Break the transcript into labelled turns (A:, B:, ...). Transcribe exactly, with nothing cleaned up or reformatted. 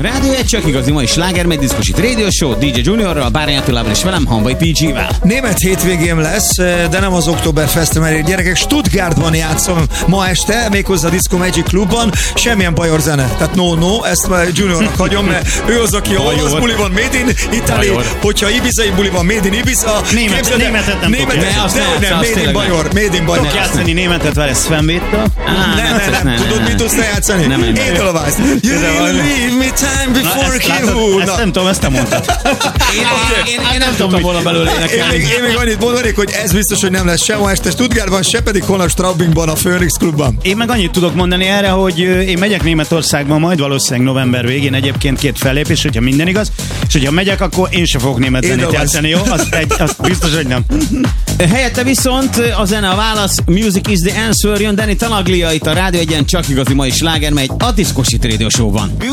A: Rádió egy csak igazi mai sláger, megy diszkosít Radio Show, dé dzsé Juniorral, Bárány Attilával és velem, Hanvai pé gé-vel.
B: Német hétvégém lesz, de nem az Oktoberfest, mert gyerekek, Stuttgartban játszom ma este, méghozzá a Disco Magic Clubban, semmilyen bajor zene. Tehát no, no, ezt már Juniornak hagyom, mert ő az, aki olasz buli van, Made in Italy, hogyha ibizai buli van, Made in Ibiza.
C: Német,
B: képzeld,
C: németet nem
B: németet,
C: tudok.
B: de,
A: azt
B: de,
A: nem,
B: nem,
A: azt
B: Made in Bajor, Made in Bajor.
C: Tudok játszani németet vele Sven Védtől?
B: Nem, nem, nem, tudod, mit tudsz te játszani?
A: Nem, nem, nem.
B: Ételvász. You leave me time before you.
C: Ezt nem tudom, ezt nem mondtad.
A: Én nem tudtam volna belőle
B: Én
A: énekelni.
B: még, én még annyit mondanék, hogy ez biztos, hogy nem lesz sem ma este Stuttgartban, se pedig holnap Straubingban, a Phoenix Clubban.
C: Én meg annyit tudok mondani erre, hogy én megyek Németországban majd valószínűleg november végén, egyébként két fellépés, hogyha minden igaz, és hogyha megyek, akkor én sem fogok német zenét játszani, jó? Az, egy, az biztos, hogy nem.
A: Helyette viszont a zene a válasz, Music is the answer, jön Danny Talaglia itt a Rádió Egyen, csak igazi mai sláger megy a Diszkosít Radio Show-ban.